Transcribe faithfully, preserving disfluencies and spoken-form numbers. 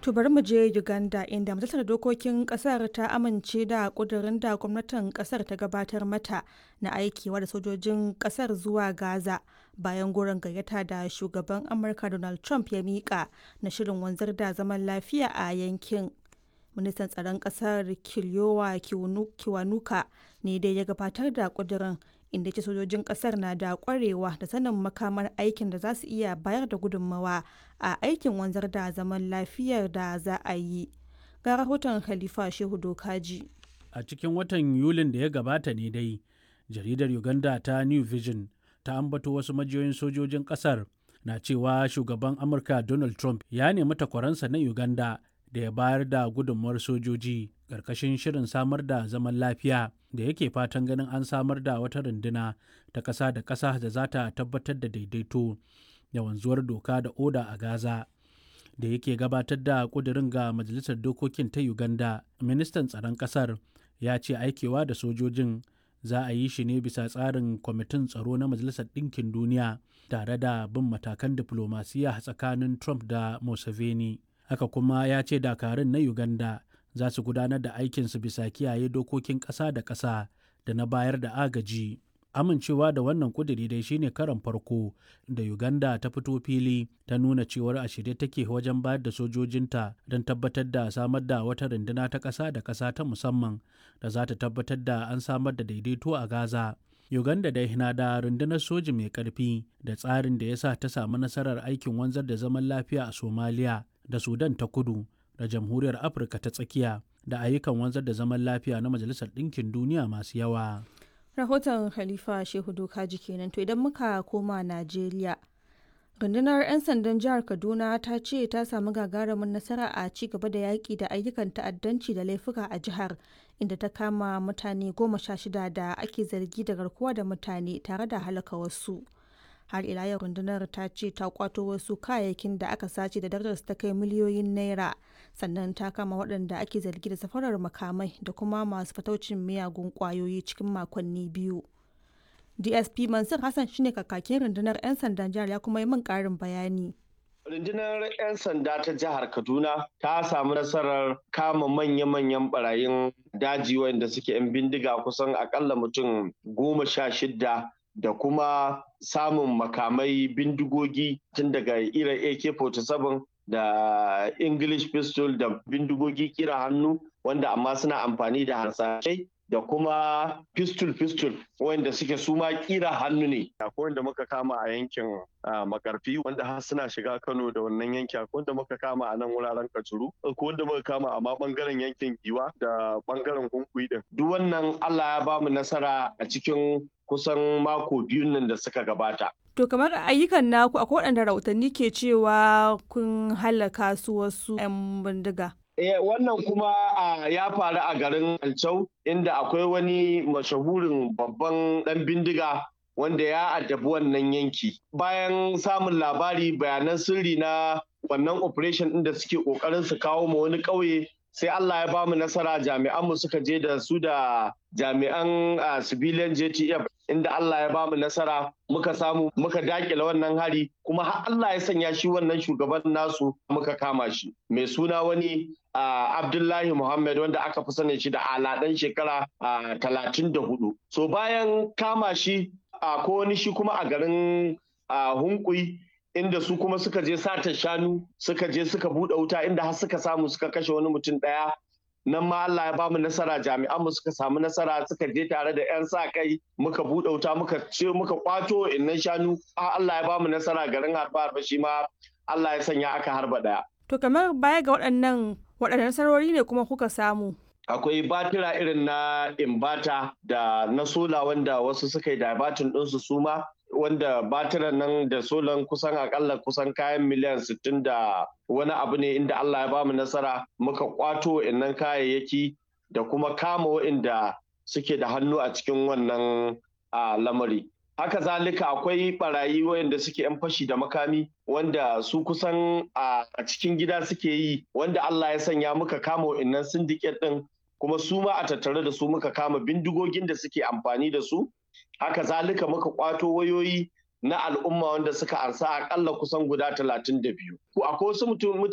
To bari mu je Uganda inda Majalisar Dokokin Kasar ta amince da ƙudurin da gwamnatin kasar ta gabatar mata na aikewa da sojojin kasar zuwa Gaza bayan goron gayyata da shugaban Amurka Donald Trump ya miƙa na shirin wanzar da zaman lafiya a yankin. Ministan tsaron kasar Kiliyowa Kiwanuka ne dai ya gabatar da ƙudurin, inda ce sojojin kasar na da kwarewa da sanin makamar aikin da za su iya bayar da gudunmawa a aikin wanzar da zaman lafiyar da za a yi. Ga rahoton Khalifa Shehu Dokaji. A cikin watan Yulin da ya gabata ne dai, jaridar Uganda ta New Vision ta ambato wasu majiyoyin sojojin kasar na cewa shugaban Amurka Donald Trump ya nemi takwaransa na Uganda da ya bayar da gudunmawar sojoji ƙarƙashin shirin samar da zaman lafiya da yake fatan ganin an samar da wata runduna ta ƙasa da ƙasa da za ta tabbatar da daidaito da wanzuwar doka da oda a Gaza. Da yake gabatar da ƙudurin ga Majalisar Dokokin ta Uganda, ministan tsaron ƙasar ya ce aikewa da sojojin za a yi shi ne bisa tsarin kwamitin tsaro na Majalisar Ɗinkin Duniya tare da bin matakan diflomasiya tsakanin Trump da Museveni. Haka kuma ya ce dakarun na Uganda za su gudanar da aikinsu bisa kiyaye dokokin ƙasa da ƙasa da na bayar da agaji. Amincewa da wannan kuduri dai shine karon farko da Uganda ta fito fili ta nuna cewar a shirye take wajen bayar da sojojinta don tabbatar da samar da wata runduna ta ƙasa da ƙasa ta musamman da za ta tabbatar da an samar da daidaito a Gaza. Uganda dai na da rundunar soji mai ƙarfi da tsarin da ya sa ta samu nasarar aikin wanzar da zaman lafiya a Somalia da Sudan ta kudu da Jamhuriyar Afirka ta tsakiya da ayyukan wanzar da zaman lafiya na Majalisar Ɗinkin Duniya masu yawa. Rahoton Khalifa Shehu Dokaji kenan. To idan muka koma Najeriya, rundunar 'yan sandan jihar Kaduna ta ce ta samu gagarumin nasara a ci gaba da yaƙi da ayyukan ta'addanci da laifuka a jihar, inda ta kama mutane goma sha shida da ake zargi da garkuwa da mutane tare da halaka wasu. Har ila yau rundunar ta ce ta kwato wasu kayayyakin da aka sace da darajar ta kai miliyoyin naira, sannan ta kama waɗanda ake zargi da safarar makamai da kuma masu fataucin miyagun ƙwayoyi cikin makonni biyu. D S P Mansur Hassan shine kakakin rundunar 'yan sandan jihar, ya kuma yi min ƙarin bayani. Rundunar 'yan sanda ta jihar Kaduna ta samu nasarar kama manya-manyan barayin daji wanda suke 'yan bindiga kusan akalla mutum goma sha shidda da kuma samun makamai bindigogi tun daga irin A K forty-seven da English pistol da bindigogi kira hannu wanda amma suna amfani da harsashai da kuma pistol pistol wanda suke suma kira hannu ne. Akwai wanda muka kama a yankin Makarfi wanda har suna shiga Kano da wannan yanki, akwai wanda muka kama a nan wuraren Kajuru, akwai wanda muka kama a ma bangaren yankin Giwa da bangaren Kunkuyi din. Duk wannan Allah ya bamu nasara a cikin kusan mako biyun nan da suka gabata. To kamar ayyukan naku akwai waɗanda rahotanni ke cewa kun halaka su wasu 'yan bindiga. Eh, wannan kuma uh, ya faru a garin Alcau inda akwai wani mashahurin babban ɗan bindiga wanda ya addabi wannan yanki. Bayan samun labari bayanan sirri na wannan operation ɗin da suke ƙoƙarin su kawo ma wani ƙauye, sai Allah ya bamu nasara, jami'anmu suka je da su da jami'an uh, civilian J T F inda Allah ya bamu nasara muka samu muka dakile wannan hari, kuma har Allah ya sanya shi wannan shugaban nasu muka kama shi mai suna wani uh, Abdullahi Muhammad wanda aka fi sanin shi da aladan shekara uh, talatin da hudu. So bayan kama shi uh, ko wani shi kuma a garin uh, Hunkuyi inda su kuma suka je satar shanu suka je suka buɗe wuta inda har suka samu suka kashe wani mutum ɗaya. Nan ma Allah ya bamu nasara, jami'anmu suka samu nasara suka je tare da 'yan sa kai muka buɗe wuta muka ce muka kwato innan shanu. Allah ya bamu nasara garin harba harba shi ma Allah ya sanya aka harba ɗaya. To kamar baya ga waɗannan waɗannan nasarori ne kuma kuka samu? Akwai batira irin na imbata da na sola wanda wasu suka yi dabatin ɗinsu su ma, wanda batiran nan da solan kusan akalla kusan kayan miliyan sittin da wani abu ne, inda Allah ya bamu nasara muka kwato innan kayayyaki da kuma kama waɗanda suke da hannu a cikin wannan lamari. Haka zalika akwai barayi waɗanda suke 'yan fashi da makami wanda su kusan a cikin gida suke yi, wanda Allah ya sanya muka kama waɗannan syndicate ɗin, kuma su ma a tattare da su muka kama bindigogin da suke amfani da su. Haka zalika muka kwato wayoyi na al'umma wanda suka ansa akalla kusan guda talatin da biyu. Akwai wasu mutum